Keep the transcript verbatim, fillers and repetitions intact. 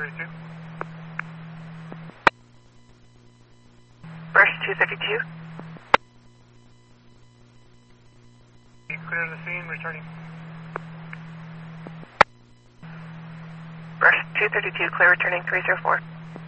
thirty-two. Brush two thirty-two. Clear the scene, returning. Brush two thirty-two, clear returning three zero four.